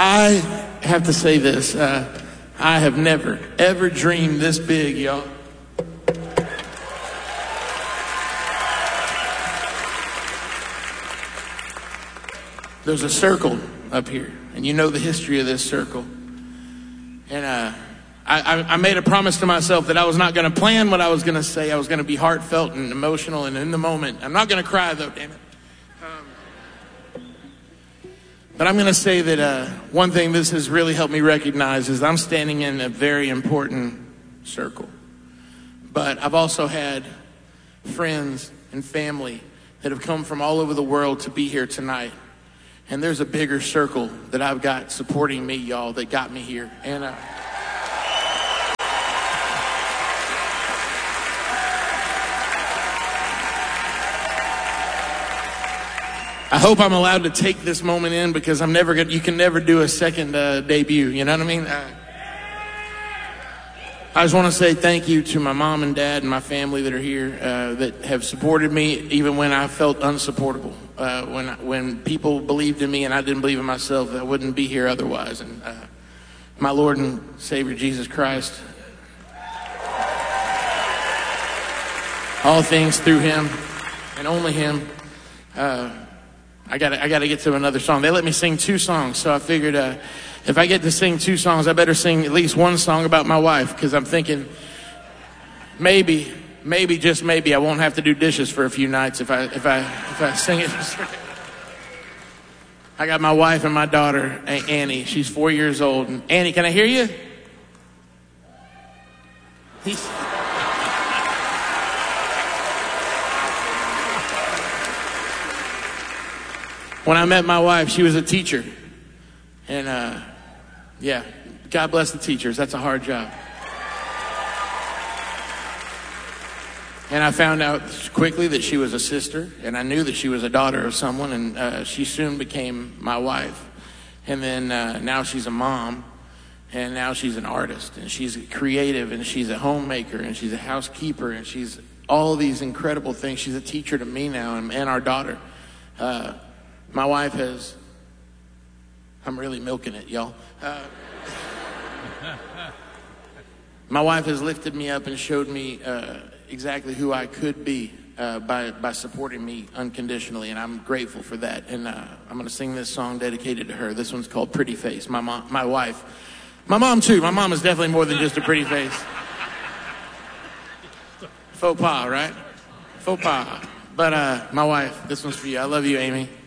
I have to say this. I have never, ever dreamed this big, y'all. There's a circle up here, and you know the history of this circle. And I made a promise to myself that I was not going to plan what I was going to say. I was going to be heartfelt and emotional and in the moment. I'm not going to cry, though, damn it. But I'm going to say that one thing this has really helped me recognize is I'm standing in a very important circle. But I've also had friends and family that have come from all over the world to be here tonight. And there's a bigger circle that I've got supporting me, y'all, that got me here. And I hope I'm allowed to take this moment in, because I'm never gonna. You can never do a second debut. You know what I mean? I just want to say thank you to my mom and dad and my family that are here, that have supported me even when I felt unsupportable. When people believed in me and I didn't believe in myself, I wouldn't be here otherwise. And my Lord and Savior Jesus Christ, all things through Him and only Him. I gotta get to another song. They let me sing 2 songs, so I figured if I get to sing 2 songs, I better sing at least 1 song about my wife, because I'm thinking maybe, just maybe, I won't have to do dishes for a few nights if I sing it. I got my wife and my daughter, Annie. She's 4 years old. And Annie, can I hear you? When I met my wife, she was a teacher. And yeah, God bless the teachers. That's a hard job. And I found out quickly that she was a sister, and I knew that she was a daughter of someone, and she soon became my wife. And then now she's a mom, and now she's an artist, and she's creative, and she's a homemaker, and she's a housekeeper, and she's all these incredible things. She's a teacher to me now, and our daughter. My wife has, I'm really milking it, y'all. My wife has lifted me up and showed me exactly who I could be by supporting me unconditionally, and I'm grateful for that. And I'm going to sing this song dedicated to her. This one's called Pretty Face. My wife. My mom, too. My mom is definitely more than just a pretty face. Faux pas, right? Faux pas. But my wife, this one's for you. I love you, Amy.